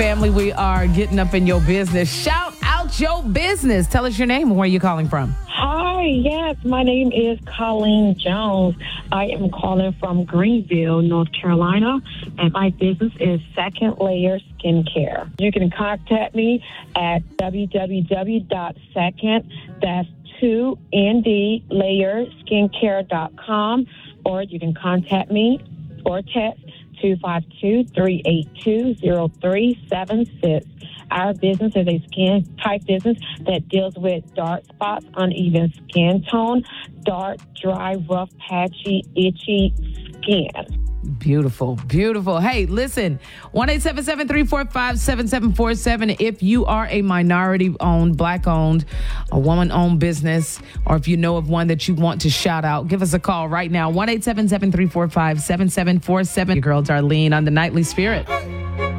family. We are getting up in your business. Shout out your business. Tell us your name and where you're calling from. Hi, yes, my name is Colleen Jones. I am calling from Greenville, North Carolina, and my business is Second Layer Skincare. You can contact me at www.second, that's 2ndlayerskincare.com, or you can contact me or text 252-382-0376. Our business is a skin type business that deals with dark spots, uneven skin tone, dark, dry, rough, patchy, itchy skin. Beautiful, beautiful. Hey, listen, 1-877-345-7747. If you are a minority-owned, Black-owned, a woman-owned business, or if you know of one that you want to shout out, give us a call right now. 1-877-345-7747. Your girl Darlene on the Nightly Spirit.